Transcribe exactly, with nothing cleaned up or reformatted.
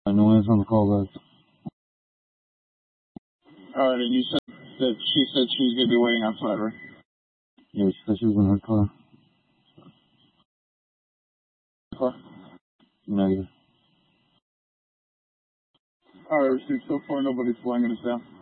No one's on the call back. Alright, and you said that she said she was going to be waiting outside, right? Yeah, she said she was in her car. Car? Negative. Alright, so far nobody's flagging us down.